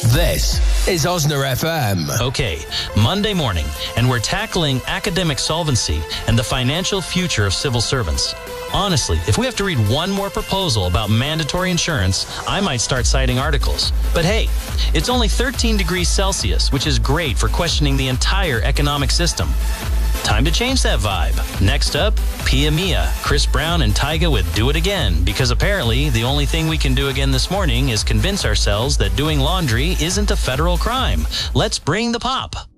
This is Osner FM. Okay, Monday morning, and we're tackling academic solvency and the financial future of civil servants. Honestly, if we have to read one more proposal about mandatory insurance, I might start citing articles. But hey, it's only 13 degrees Celsius, which is great for questioning the entire economic system. Time to change that vibe. Next up, Pia Mia, Chris Brown, and Tyga with Do It Again, because apparently the only thing we can do again this morning is convince ourselves that doing laundry isn't a federal crime. Let's bring the pop.